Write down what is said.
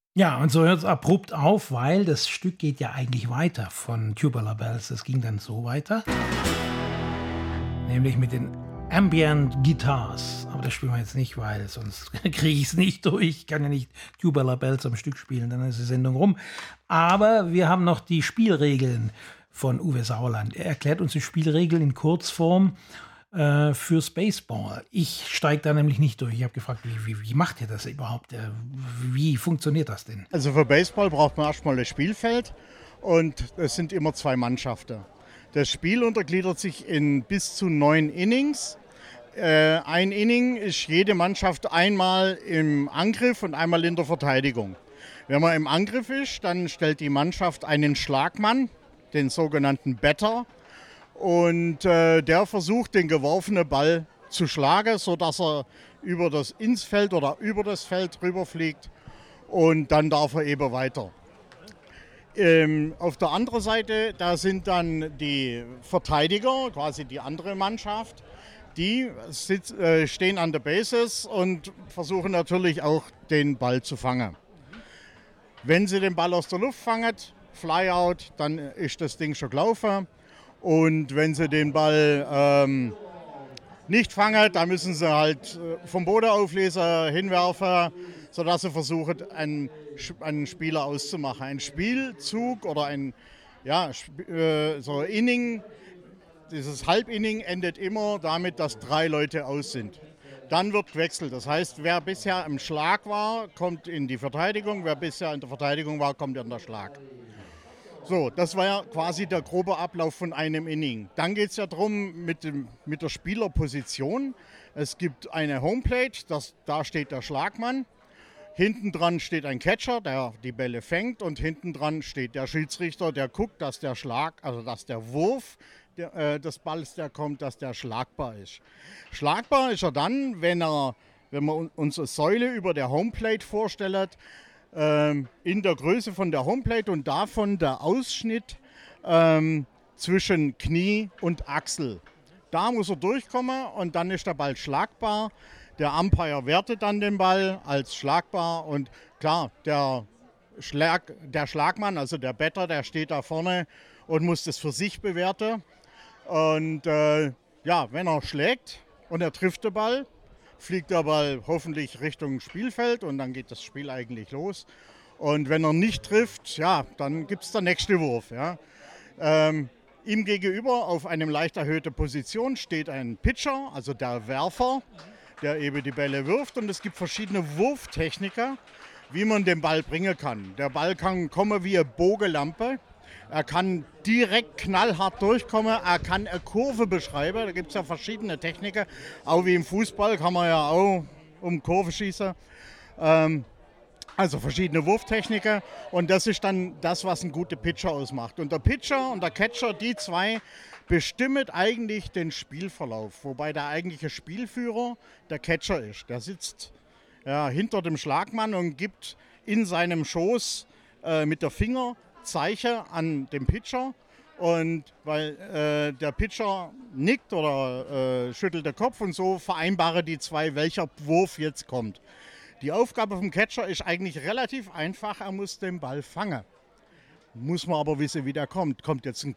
Ja, und so hört es abrupt auf, weil das Stück geht ja eigentlich weiter von Tubular Bells. Das ging dann so weiter, nämlich mit den Ambient Guitars. Aber das spielen wir jetzt nicht, weil sonst kriege ich es nicht durch. Ich kann ja nicht Tubular Bells am Stück spielen, dann ist die Sendung rum. Aber wir haben noch die Spielregeln von Uwe Sauerland. Er erklärt uns die Spielregeln in Kurzform für Spaceball. Ich steige da nämlich nicht durch. Ich habe gefragt, wie macht ihr das überhaupt? Wie funktioniert das denn? Also für Baseball braucht man erstmal das Spielfeld und es sind immer 2 Mannschaften. Das Spiel untergliedert sich in bis zu 9 Innings. Ein Inning ist jede Mannschaft einmal im Angriff und einmal in der Verteidigung. Wenn man im Angriff ist, dann stellt die Mannschaft einen Schlagmann, den sogenannten Batter, und der versucht, den geworfenen Ball zu schlagen, sodass er ins Feld oder über das Feld rüberfliegt, und dann darf er eben weiter. Auf der anderen Seite, da sind dann die Verteidiger, quasi die andere Mannschaft, die stehen an der Bases und versuchen natürlich auch den Ball zu fangen. Wenn sie den Ball aus der Luft fangen, Flyout, dann ist das Ding schon gelaufen. Und wenn sie den Ball nicht fangen, dann müssen sie halt vom Boden auflesen, hinwerfen, sodass sie versuchen, einen Spieler auszumachen. Ein Spielzug oder so Inning, dieses Halbinning endet immer damit, dass 3 Leute aus sind. Dann wird gewechselt. Das heißt, wer bisher im Schlag war, kommt in die Verteidigung. Wer bisher in der Verteidigung war, kommt in der Schlag. So, das war ja quasi der grobe Ablauf von einem Inning. Dann geht es ja darum mit der Spielerposition. Es gibt eine Homeplate, da steht der Schlagmann. Hinten dran steht ein Catcher, der die Bälle fängt, und hinten dran steht der Schiedsrichter, der guckt, dass der Wurf des Balls, der kommt, dass der schlagbar ist. Schlagbar ist er dann, wenn wir uns eine Säule über der Homeplate vorstellen, in der Größe von der Homeplate und davon der Ausschnitt zwischen Knie und Achsel. Da muss er durchkommen und dann ist der Ball schlagbar. Der Umpire wertet dann den Ball als schlagbar und klar, der Schlagmann, also der Batter, der steht da vorne und muss das für sich bewerten. Und wenn er schlägt und er trifft den Ball, fliegt der Ball hoffentlich Richtung Spielfeld und dann geht das Spiel eigentlich los. Und wenn er nicht trifft, ja, dann gibt es den nächsten Wurf. Ja. Ihm gegenüber auf einem leicht erhöhten Position steht ein Pitcher, also der Werfer, der eben die Bälle wirft. Und es gibt verschiedene Wurftechniker, wie man den Ball bringen kann. Der Ball kann kommen wie eine Bogenlampe. Er kann direkt knallhart durchkommen, er kann eine Kurve beschreiben, da gibt es ja verschiedene Techniken. Auch wie im Fußball kann man ja auch um Kurve schießen. Also verschiedene Wurftechniken, und das ist dann das, was einen guten Pitcher ausmacht. Und der Pitcher und der Catcher, die 2 bestimmen eigentlich den Spielverlauf, wobei der eigentliche Spielführer der Catcher ist. Der sitzt hinter dem Schlagmann und gibt in seinem Schoß mit der Finger Zeichen an den Pitcher, und weil der Pitcher nickt oder schüttelt den Kopf, und so vereinbaren die 2, welcher Wurf jetzt kommt. Die Aufgabe vom Catcher ist eigentlich relativ einfach, er muss den Ball fangen. Muss man aber wissen, wie der kommt. Kommt jetzt ein